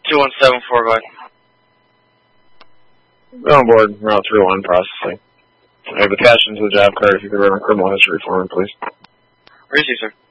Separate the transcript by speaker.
Speaker 1: 2174, go ahead.
Speaker 2: On board, Route 31 processing. I have attached into the job card if you could run a criminal history for me, please.
Speaker 1: Receive, sir.